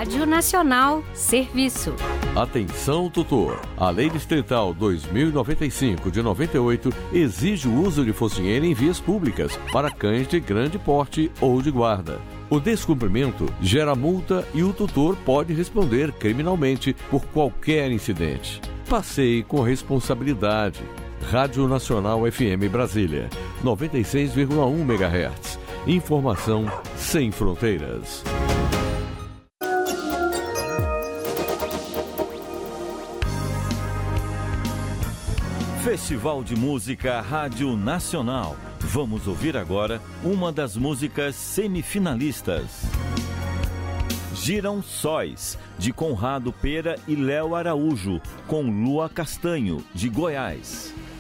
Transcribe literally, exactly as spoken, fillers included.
Rádio Nacional, serviço. Atenção, tutor! A Lei Distrital dois mil e noventa e cinco de noventa e oito exige o uso de focinheira em vias públicas para cães de grande porte ou de guarda. O descumprimento gera multa e o tutor pode responder criminalmente por qualquer incidente. Passeie com responsabilidade. Rádio Nacional F M Brasília, noventa e seis vírgula um megahertz. Informação sem fronteiras. Festival de Música Rádio Nacional. Vamos ouvir agora uma das músicas semifinalistas. Giram Sóis, de Conrado Pera e Léo Araújo, com Lua Castanho, de Goiás.